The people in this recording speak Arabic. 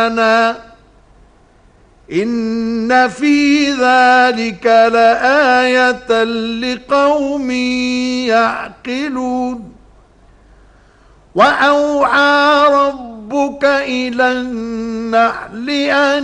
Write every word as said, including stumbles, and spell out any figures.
إن في ذلك لآية لقوم يعقلون. وأوحى ربك إلى النحل أن